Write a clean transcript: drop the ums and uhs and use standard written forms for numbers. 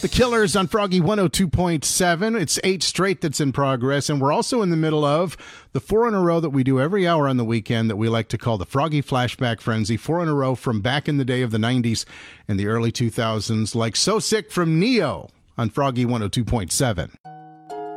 The Killers on Froggy 102.7. It's 8 straight that's in progress, and we're also in the middle of the 4 in a row that we do every hour on the weekend that we like to call the Froggy Flashback Frenzy. 4 in a row from back in the day of the 90s and the early 2000s, like So Sick from Neo on Froggy 102.7.